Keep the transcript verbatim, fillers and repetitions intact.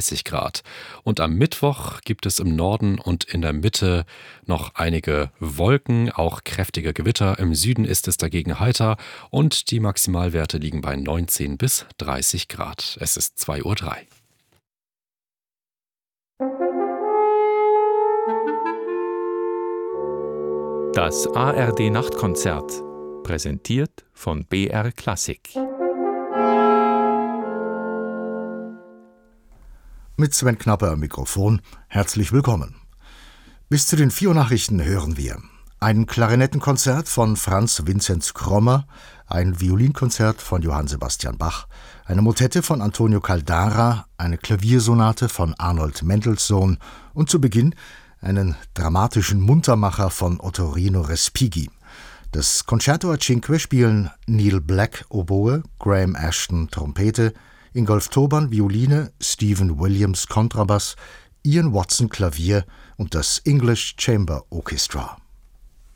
dreißig Grad. Und am Mittwoch gibt es im Norden und in der Mitte noch einige Wolken, auch kräftige Gewitter. Im Süden ist es dagegen heiter und die Maximalwerte liegen bei neunzehn bis dreißig Grad. Es ist zwei Uhr drei. Das A R D-Nachtkonzert, präsentiert von B R Klassik. Mit Sven Knapper am Mikrofon, herzlich willkommen. Bis zu den vier Uhr Nachrichten hören wir ein Klarinettenkonzert von Franz Vinzenz Krommer, ein Violinkonzert von Johann Sebastian Bach, eine Motette von Antonio Caldara, eine Klaviersonate von Arnold Mendelssohn und zu Beginn einen dramatischen Muntermacher von Ottorino Respighi. Das Concerto a Cinque spielen Neil Black Oboe, Graham Ashton Trompete, Ingolf Turban Violine, Stephen Williams Kontrabass, Ian Watson Klavier und das English Chamber Orchestra.